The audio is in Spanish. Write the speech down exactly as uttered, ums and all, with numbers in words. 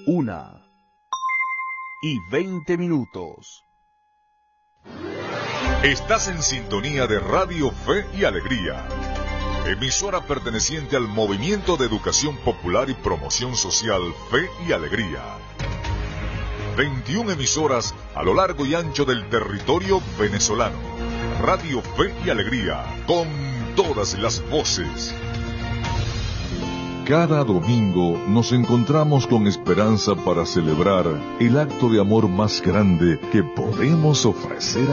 Una y veinte minutos. Estás en sintonía de Radio Fe y Alegría, emisora perteneciente al Movimiento de Educación Popular y Promoción Social Fe y Alegría. veintiuna emisoras a lo largo y ancho del territorio venezolano. Radio Fe y Alegría, con todas las voces. Cada domingo nos encontramos con esperanza para celebrar el acto de amor más grande que podemos ofrecer